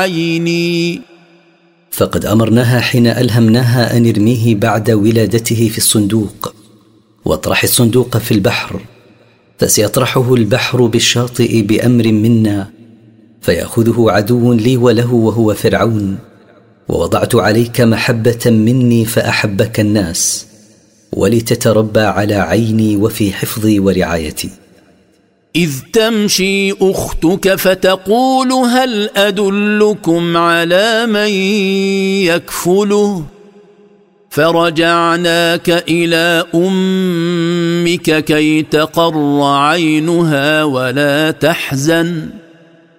عيني. فقد أمرناها حين ألهمناها أن ارميه بعد ولادته في الصندوق، واطرح الصندوق في البحر، فسيطرحه البحر بالشاطئ بأمر منا، فيأخذه عدو لي وله وهو فرعون. ووضعت عليك محبة مني فأحبك الناس، ولتتربى على عيني وفي حفظي ورعايتي. إذ تمشي أختك فتقول هل أدلكم على من يكفله، فرجعناك إلى أمك كي تقر عينها ولا تحزن